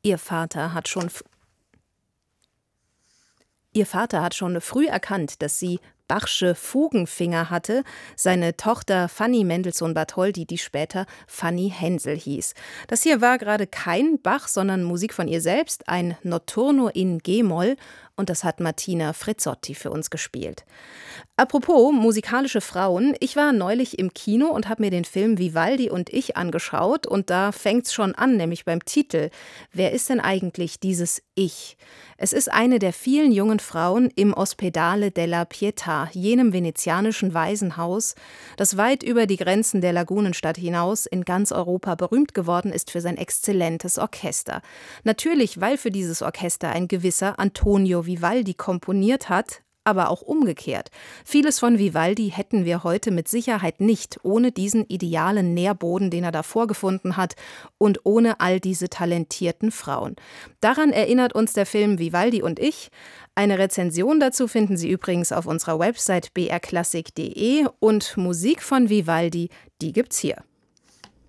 Ihr Vater hat schon früh erkannt, dass sie Bachsche Fugenfinger hatte, seine Tochter Fanny Mendelssohn-Bartholdy, die später Fanny Hensel hieß. Das hier war gerade kein Bach, sondern Musik von ihr selbst, ein Notturno in G-Moll, und das hat Martina Frizzotti für uns gespielt. Apropos musikalische Frauen, ich war neulich im Kino und habe mir den Film Vivaldi und ich angeschaut, und da fängt's schon an, nämlich beim Titel. Wer ist denn eigentlich dieses Ich? Es ist eine der vielen jungen Frauen im Ospedale della Pietà, jenem venezianischen Waisenhaus, das weit über die Grenzen der Lagunenstadt hinaus in ganz Europa berühmt geworden ist für sein exzellentes Orchester. Natürlich, weil für dieses Orchester ein gewisser Antonio Vivaldi komponiert hat, aber auch umgekehrt. Vieles von Vivaldi hätten wir heute mit Sicherheit nicht ohne diesen idealen Nährboden, den er da vorgefunden hat, und ohne all diese talentierten Frauen. Daran erinnert uns der Film Vivaldi und ich. Eine Rezension dazu finden Sie übrigens auf unserer Website brklassik.de, und Musik von Vivaldi, die gibt's hier.